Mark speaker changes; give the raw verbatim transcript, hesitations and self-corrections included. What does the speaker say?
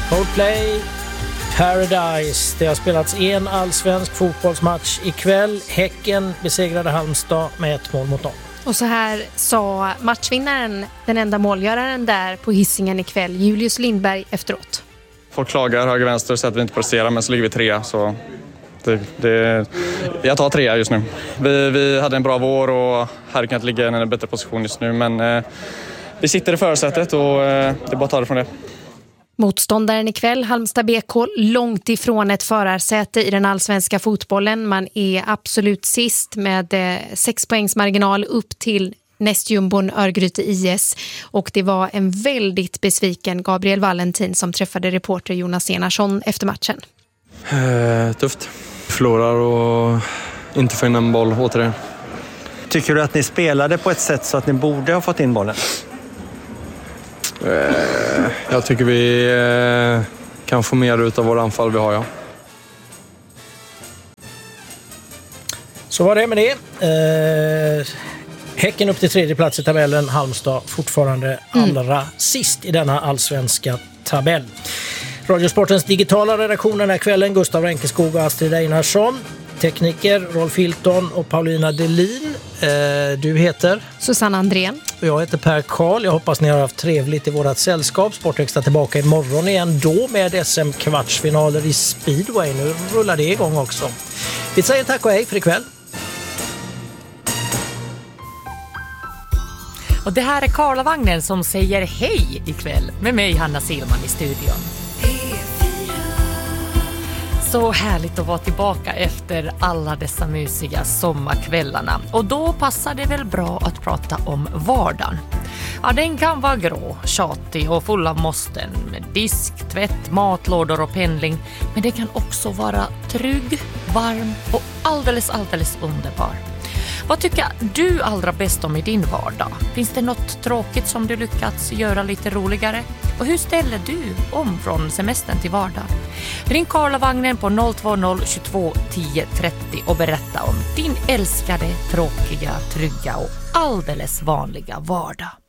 Speaker 1: Coldplay, Paradise. Det har spelats en allsvensk fotbollsmatch ikväll. Häcken besegrade Halmstad med ett mål mot noll.
Speaker 2: Och så här sa matchvinnaren, den enda målgöraren där på Hisingen ikväll, Julius Lindberg, efteråt.
Speaker 3: Folk klagar höger vänster så att vi inte presterar, men så ligger vi trea. Så det, det, jag tar trea just nu. Vi, vi hade en bra vår och här kan inte ligga i en bättre position just nu. Men eh, vi sitter i förarsätet och eh, det är bara att ta det från det.
Speaker 2: Motståndaren ikväll, Halmstad B K, långt ifrån ett förarsäte i den allsvenska fotbollen. Man är absolut sist med eh, sex poängs marginal upp till nästjumbon Örgryte I S. Och det var en väldigt besviken Gabriel Valentin som träffade reporter Jonas Enarsson efter matchen.
Speaker 4: Eh, tufft. Förlorar och inte får in en boll återigen.
Speaker 5: Tycker du att ni spelade på ett sätt så att ni borde ha fått in bollen?
Speaker 4: Eh, jag tycker vi eh, kan få mer ut av våra anfall vi har, ja.
Speaker 1: Så var det med det. Eh, Häcken upp till tredje plats i tabellen. Halmstad fortfarande allra mm. sist i denna allsvenska tabell. Radiosportens digitala redaktion den här kvällen, Gustav Renkeskog och Astrid Einarsson. Tekniker Rolf Hilton och Paulina Delin. Eh, du heter?
Speaker 2: Susanne Andrén.
Speaker 1: Och jag heter Per Karl. Jag hoppas ni har haft trevligt i vårat sällskap. Sportextra tillbaka imorgon igen då med S M-kvartsfinaler i speedway. Nu rullar det igång också. Vi säger tack och hej för ikväll.
Speaker 6: Och det här är Karlavagnen som säger hej ikväll med mig, Hanna Silman, i studion. Så härligt att vara tillbaka efter alla dessa mysiga sommarkvällarna. Och då passar det väl bra att prata om vardagen. Ja, den kan vara grå, tjatig och full av måsten med disk, tvätt, matlådor och pendling. Men det kan också vara trygg, varm och alldeles, alldeles underbar. Vad tycker du allra bäst om i din vardag? Finns det något tråkigt som du lyckats göra lite roligare? Och hur ställer du om från semestern till vardag? Ring Karlavagnen på noll två noll tjugotvå tio trettio och berätta om din älskade, tråkiga, trygga och alldeles vanliga vardag.